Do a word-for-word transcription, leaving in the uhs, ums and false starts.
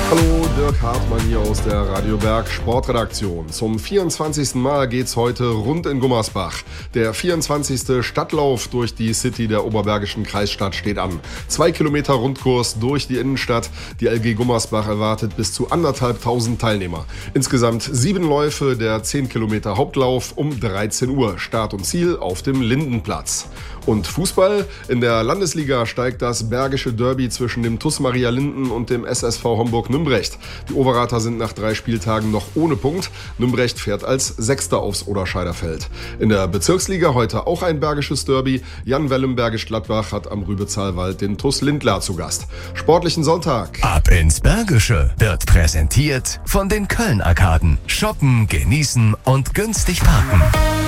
Hallo, Dirk Hartmann hier aus der Radio Berg Sportredaktion. Zum vierundzwanzigsten Mal geht's heute rund in Gummersbach. Der vierundzwanzigste Stadtlauf durch die City der oberbergischen Kreisstadt steht an. Zwei Kilometer Rundkurs durch die Innenstadt. Die L G Gummersbach erwartet bis zu anderthalbtausend Teilnehmer. Insgesamt sieben Läufe, der zehn Kilometer Hauptlauf um dreizehn Uhr. Start und Ziel auf dem Lindenplatz. Und Fußball? In der Landesliga steigt das Bergische Derby zwischen dem TuS Maria Linden und dem S S V Homburg-Nümbrecht. Die Overater sind nach drei Spieltagen noch ohne Punkt. Nümbrecht fährt als Sechster aufs Oderscheider Feld. In der Bezirksliga heute auch ein Bergisches Derby. Jan Wellem Bergisch Gladbach hat am Rübezahlwald den TuS Lindlar zu Gast. Sportlichen Sonntag. Ab ins Bergische wird präsentiert von den Köln-Arkaden. Shoppen, genießen und günstig parken.